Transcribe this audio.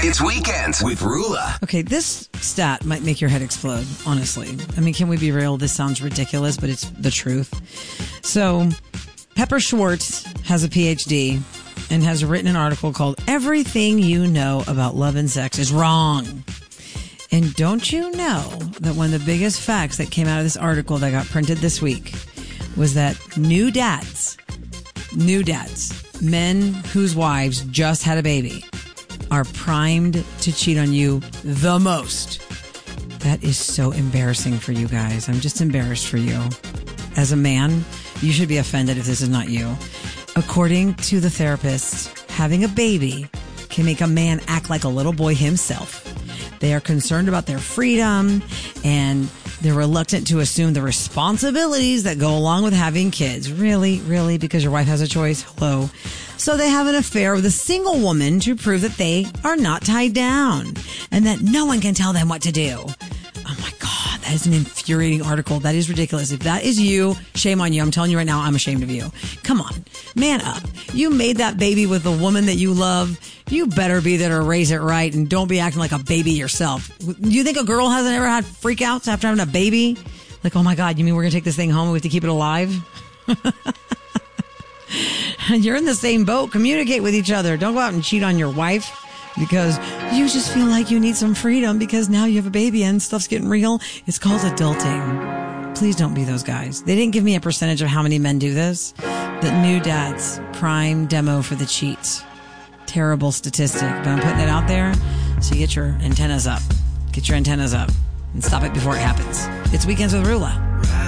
It's Weekends with Rula. Okay, this stat might make your head explode, honestly. I mean, can we be real? This sounds ridiculous, but it's the truth. So, Pepper Schwartz has a PhD and has written an article called Everything You Know About Love and Sex is Wrong. And don't you know that one of the biggest facts that came out of this article that got printed this week was that new dads, men whose wives just had a baby, are primed to cheat on you the most. That is so embarrassing for you guys. I'm just embarrassed for you. As a man, you should be offended if this is not you. According to the therapist, having a baby can make a man act like a little boy himself. They are concerned about their freedom and they're reluctant to assume the responsibilities that go along with having kids. Really? Really? Because your wife has a choice? Hello. So they have an affair with a single woman to prove that they are not tied down and that no one can tell them what to do. Oh my God, that is an infuriating article. That is ridiculous. If that is you, shame on you. I'm telling you right now, I'm ashamed of you. Come on, man up. You made that baby with the woman that you love. You better be there to raise it right and don't be acting like a baby yourself. Do you think a girl hasn't ever had freakouts after having a baby? Like, oh my God, you mean we're going to take this thing home and we have to keep it alive? You're in the same boat. Communicate with each other. Don't go out and cheat on your wife because you just feel like you need some freedom because now you have a baby and stuff's getting real. It's called adulting. Please don't be those guys. They didn't give me a percentage of how many men do this. But new dads, prime demo for the cheats. Terrible statistic, but I'm putting it out there so you get your antennas up. Get your antennas up and stop it before it happens. It's Weekends with Rula.